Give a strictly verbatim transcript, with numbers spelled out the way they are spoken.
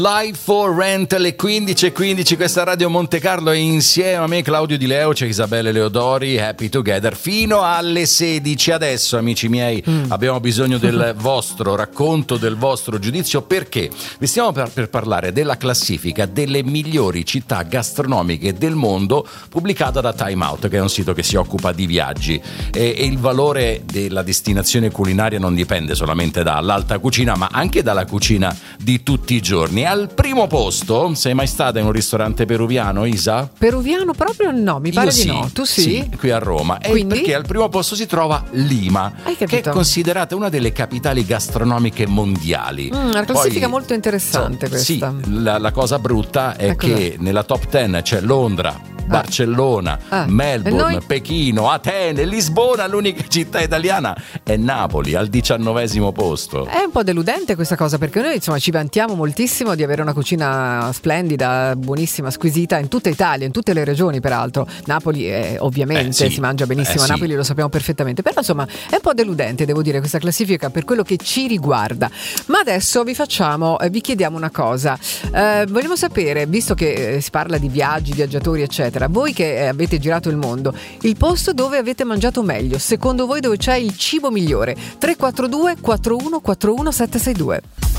Live for Rent alle quindici e quindici, questa Radio Monte Carlo, e insieme a me Claudio Di Leo c'è Isabelle Leodori, Happy Together fino alle sedici. Adesso, amici miei, mm. abbiamo bisogno del vostro racconto, del vostro giudizio, perché vi stiamo per, per parlare della classifica delle migliori città gastronomiche del mondo pubblicata da Time Out, che è un sito che si occupa di viaggi, e, e il valore della destinazione culinaria non dipende solamente dall'alta cucina, ma anche dalla cucina di tutti i giorni. Al primo posto, sei mai stata in un ristorante peruviano, Isa? Peruviano proprio no, mi pare Io di sì, no. Tu sì? Sì, qui a Roma. E Quindi? perché al primo posto si trova Lima, che è considerata una delle capitali gastronomiche mondiali. Mm, una classifica Poi, molto interessante, so, questa. Sì, la, la cosa brutta è Eccola. che nella top dieci c'è Londra, Barcellona, ah. Melbourne, noi... Pechino, Atene, Lisbona. L'unica città italiana è Napoli, al diciannovesimo posto. È un po' deludente questa cosa, perché noi insomma ci vantiamo moltissimo di avere una cucina splendida, buonissima, squisita in tutta Italia, in tutte le regioni peraltro. Napoli è, ovviamente eh, sì. si mangia benissimo, eh, a Napoli sì. lo sappiamo perfettamente, però insomma è un po' deludente, devo dire, questa classifica per quello che ci riguarda. Ma adesso vi facciamo, eh, vi chiediamo una cosa, eh, vogliamo sapere, visto che eh, si parla di viaggi, viaggiatori eccetera, voi che avete girato il mondo, il posto dove avete mangiato meglio, secondo voi dove c'è il cibo migliore? tre quattro due quattro uno quattro uno sette sei due.